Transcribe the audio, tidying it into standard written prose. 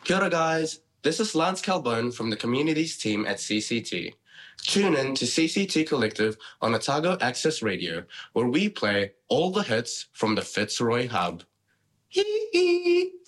Kia ora, guys. This is Lance Calbone from the communities team at CCT. Tune in to CCT Collective on Otago Access Radio, where we play all the hits from the Fitzroy Hub. Hee hee.